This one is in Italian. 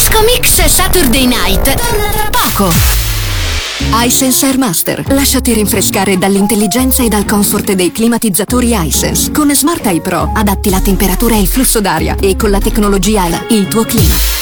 Disco Mix Saturday Night torna tra poco. iSense Air Master. Lasciati rinfrescare dall'intelligenza e dal comfort dei climatizzatori iSense. Con Smart Eye Pro adatti la temperatura e il flusso d'aria e con la tecnologia ALA il tuo clima.